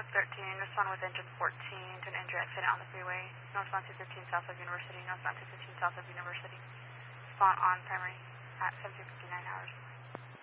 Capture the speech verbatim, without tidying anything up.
Sub thirteen, respond with engine fourteen to an injury accident on the freeway. Northbound two fifteen south of University, northbound two fifteen south of University. Respond on primary at seventeen fifty-nine hours.